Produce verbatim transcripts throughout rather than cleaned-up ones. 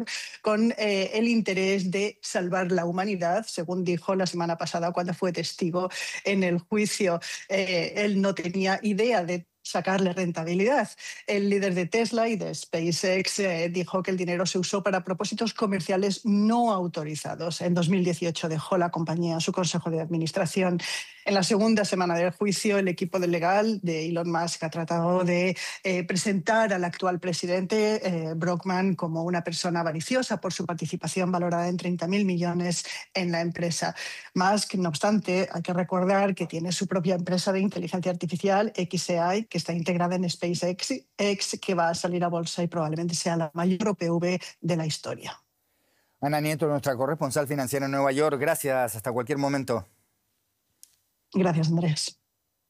con eh, el interés de salvar la humanidad, según dijo la semana pasada cuando fue testigo en el juicio. Eh, él no tenía idea de sacarle rentabilidad. El líder de Tesla y de SpaceX eh, dijo que el dinero se usó para propósitos comerciales no autorizados. En dos mil dieciocho dejó la compañía su consejo de administración. En la segunda semana del juicio, el equipo de legal de Elon Musk ha tratado de eh, presentar al actual presidente eh, Brockman como una persona avariciosa por su participación valorada en treinta mil millones en la empresa. Musk, no obstante, hay que recordar que tiene su propia empresa de inteligencia artificial, X A I, que está integrada en SpaceX, X, que va a salir a bolsa y probablemente sea la mayor O P V de la historia. Ana Nieto, nuestra corresponsal financiera en Nueva York. Gracias. Hasta cualquier momento. Gracias, Andrés.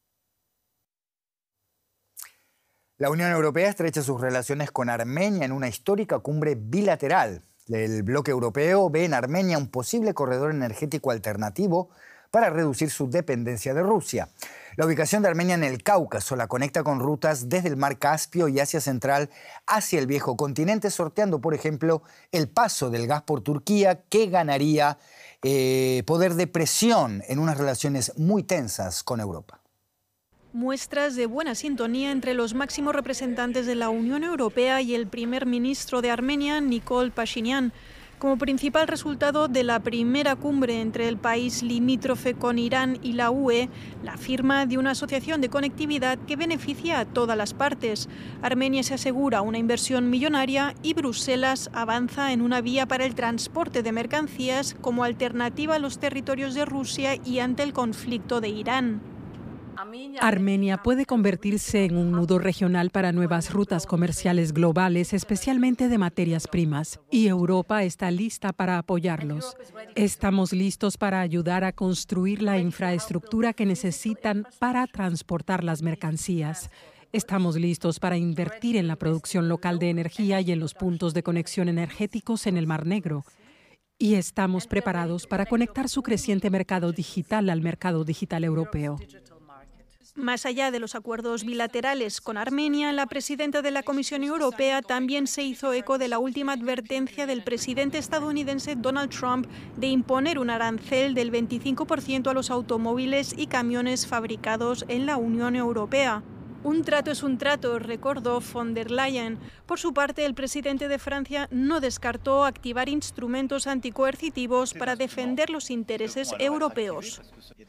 La Unión Europea estrecha sus relaciones con Armenia en una histórica cumbre bilateral. El bloque europeo ve en Armenia un posible corredor energético alternativo para reducir su dependencia de Rusia. La ubicación de Armenia en el Cáucaso la conecta con rutas desde el mar Caspio y Asia Central hacia el viejo continente, sorteando, por ejemplo, el paso del gas por Turquía, que ganaría eh, poder de presión en unas relaciones muy tensas con Europa. Muestras de buena sintonía entre los máximos representantes de la Unión Europea y el primer ministro de Armenia, Nikol Pashinyan, como principal resultado de la primera cumbre entre el país limítrofe con Irán y la U E, la firma de una asociación de conectividad que beneficia a todas las partes. Armenia se asegura una inversión millonaria y Bruselas avanza en una vía para el transporte de mercancías como alternativa a los territorios de Rusia y ante el conflicto de Irán. Armenia puede convertirse en un nudo regional para nuevas rutas comerciales globales, especialmente de materias primas, y Europa está lista para apoyarlos. Estamos listos para ayudar a construir la infraestructura que necesitan para transportar las mercancías. Estamos listos para invertir en la producción local de energía y en los puntos de conexión energéticos en el Mar Negro. Y estamos preparados para conectar su creciente mercado digital al mercado digital europeo. Más allá de los acuerdos bilaterales con Armenia, la presidenta de la Comisión Europea también se hizo eco de la última advertencia del presidente estadounidense Donald Trump de imponer un arancel del veinticinco por ciento a los automóviles y camiones fabricados en la Unión Europea. Un trato es un trato, recordó von der Leyen. Por su parte, el presidente de Francia no descartó activar instrumentos anticoercitivos para defender los intereses europeos.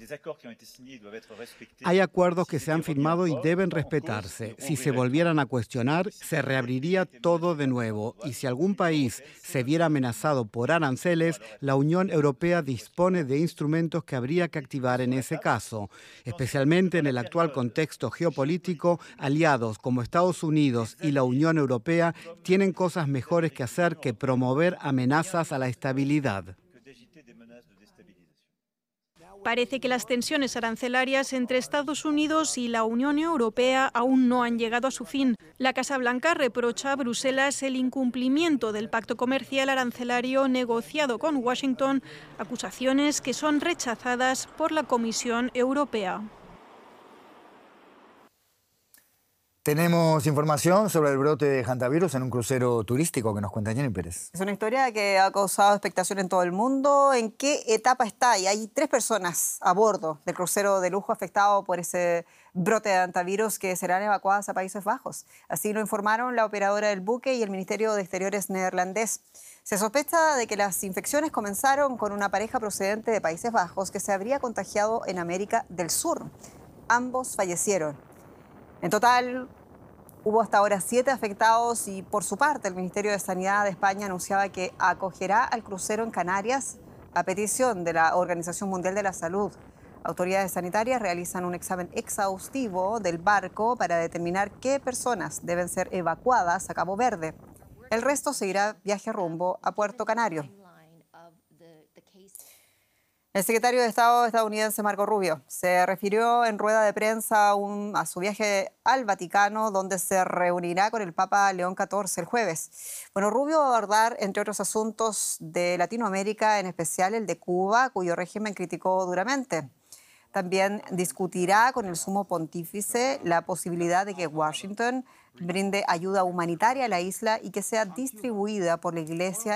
Hay acuerdos que se han firmado y deben respetarse. Si se volvieran a cuestionar, se reabriría todo de nuevo. Y si algún país se viera amenazado por aranceles, la Unión Europea dispone de instrumentos que habría que activar en ese caso. Especialmente en el actual contexto geopolítico, aliados como Estados Unidos y la Unión Europea tienen cosas mejores que hacer que promover amenazas a la estabilidad. Parece que las tensiones arancelarias entre Estados Unidos y la Unión Europea aún no han llegado a su fin. La Casa Blanca reprocha a Bruselas el incumplimiento del pacto comercial arancelario negociado con Washington, acusaciones que son rechazadas por la Comisión Europea. Tenemos información sobre el brote de hantavirus en un crucero turístico que nos cuenta Jenny Pérez. Es una historia que ha causado expectación en todo el mundo. ¿En qué etapa está? Y hay tres personas a bordo del crucero de lujo afectado por ese brote de hantavirus que serán evacuadas a Países Bajos. Así lo informaron la operadora del buque y el Ministerio de Exteriores neerlandés. Se sospecha de que las infecciones comenzaron con una pareja procedente de Países Bajos que se habría contagiado en América del Sur. Ambos fallecieron. En total, hubo hasta ahora siete afectados y, por su parte, el Ministerio de Sanidad de España anunciaba que acogerá al crucero en Canarias a petición de la Organización Mundial de la Salud. Autoridades sanitarias realizan un examen exhaustivo del barco para determinar qué personas deben ser evacuadas a Cabo Verde. El resto seguirá viaje rumbo a Puerto Canario. El secretario de Estado estadounidense Marco Rubio se refirió en rueda de prensa a, un, a su viaje al Vaticano, donde se reunirá con el Papa León catorce el jueves. Bueno, Rubio va a abordar, entre otros asuntos de Latinoamérica, en especial el de Cuba, cuyo régimen criticó duramente. También discutirá con el sumo pontífice la posibilidad de que Washington brinde ayuda humanitaria a la isla y que sea distribuida por la Iglesia